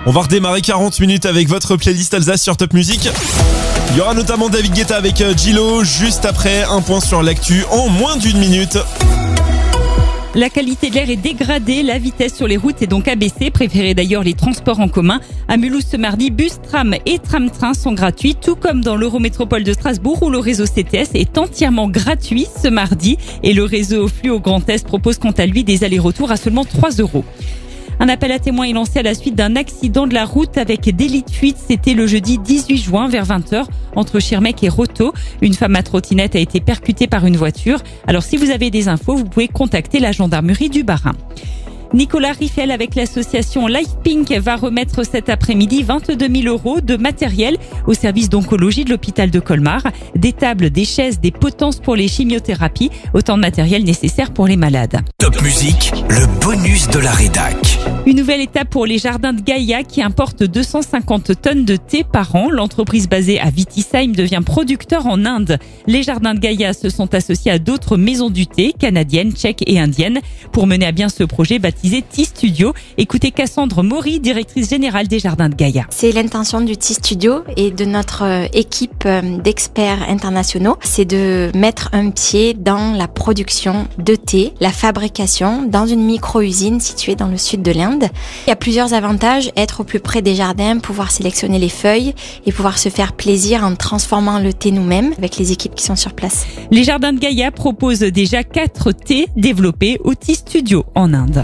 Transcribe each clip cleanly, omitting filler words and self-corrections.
On va redémarrer 40 minutes avec votre playlist Alsace sur Top Music. Il y aura notamment David Guetta avec Gilo, juste après un point sur l'actu en moins d'une minute. La qualité de l'air est dégradée, la vitesse sur les routes est donc abaissée. Préférez d'ailleurs les transports en commun. À Mulhouse ce mardi, bus, tram et tram-train sont gratuits, tout comme dans l'Eurométropole de Strasbourg où le réseau CTS est entièrement gratuit ce mardi. Et le réseau Fluo Grand Est propose quant à lui des allers-retours à seulement 3 €. Un appel à témoins est lancé à la suite d'un accident de la route avec délit de fuite. C'était le jeudi 18 juin vers 20h entre Schirmeck et Roto. Une femme à trottinette a été percutée par une voiture. Alors si vous avez des infos, vous pouvez contacter la gendarmerie du Bas-Rhin. Nicolas Riffel avec l'association Life Pink va remettre cet après-midi 22 000 € de matériel au service d'oncologie de l'hôpital de Colmar. Des tables, des chaises, des potences pour les chimiothérapies, autant de matériel nécessaire pour les malades. Top Music, le bonus de la rédac. Une nouvelle étape pour les jardins de Gaïa qui importent 250 tonnes de thé par an. L'entreprise basée à Vitisheim devient producteur en Inde. Les jardins de Gaïa se sont associés à d'autres maisons du thé, canadiennes, tchèques et indiennes, pour mener à bien ce projet baptisé Tea Studio. Écoutez Cassandre Maury, directrice générale des jardins de Gaïa. C'est l'intention du Tea Studio et de notre équipe d'experts internationaux, c'est de mettre un pied dans la production de thé, la fabrication dans une micro-usine située dans le sud de l'Inde. Il y a plusieurs avantages, être au plus près des jardins, pouvoir sélectionner les feuilles et pouvoir se faire plaisir en transformant le thé nous-mêmes avec les équipes qui sont sur place. Les jardins de Gaïa proposent déjà 4 thés développés au Tea Studio en Inde.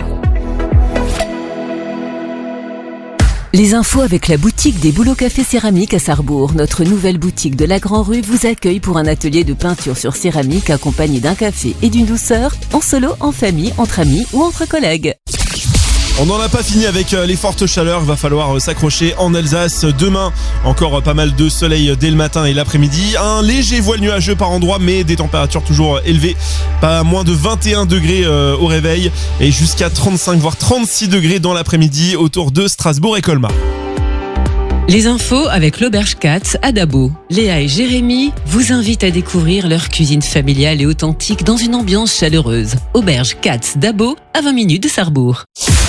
Les infos avec la boutique des Boulots Café Céramique à Sarrebourg. Notre nouvelle boutique de la Grand Rue vous accueille pour un atelier de peinture sur céramique accompagné d'un café et d'une douceur, en solo, en famille, entre amis ou entre collègues. On n'en a pas fini avec les fortes chaleurs, il va falloir s'accrocher en Alsace. Demain, encore pas mal de soleil dès le matin et l'après-midi. Un léger voile nuageux par endroit, mais des températures toujours élevées. Pas moins de 21 degrés au réveil et jusqu'à 35 voire 36 degrés dans l'après-midi autour de Strasbourg et Colmar. Les infos avec l'Auberge Katz à Dabo. Léa et Jérémy vous invitent à découvrir leur cuisine familiale et authentique dans une ambiance chaleureuse. Auberge Katz Dabo, à 20 minutes de Sarrebourg.